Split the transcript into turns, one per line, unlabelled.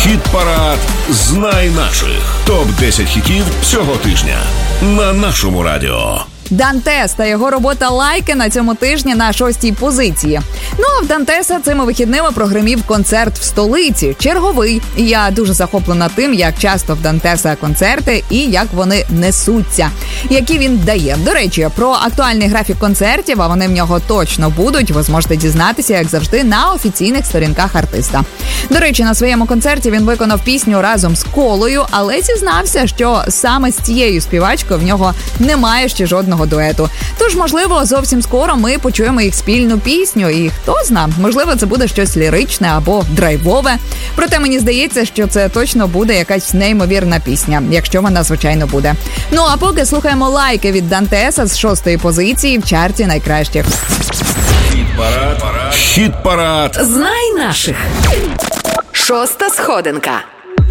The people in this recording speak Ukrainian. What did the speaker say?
Хіт-парад «Знай наших». Топ-10 хітів цього тижня на нашому радіо.
Дантес та його робота «Лайки» на цьому тижні на 6-й позиції. Ну а в Дантеса цими вихідними прогримів концерт в столиці. Черговий. І я дуже захоплена тим, як часто в Дантеса концерти і як вони несуться. Які він дає. До речі, про актуальний графік концертів, а вони в нього точно будуть, ви зможете дізнатися, як завжди, на офіційних сторінках артиста. До речі, на своєму концерті він виконав пісню разом з Колою, але зізнався, що саме з цією співачкою в нього немає ще жодного дуету. Тож, можливо, зовсім скоро ми почуємо їх спільну пісню, і хто знає, можливо, це буде щось ліричне або драйвове. Проте мені здається, що це точно буде якась неймовірна пісня, якщо вона, звичайно, буде. Ну, а поки слухаємо «Лайки» від Дантеса з 6-ї позиції в чарті найкращих.
Хіт-парад.
Знай наших. 6-та сходинка.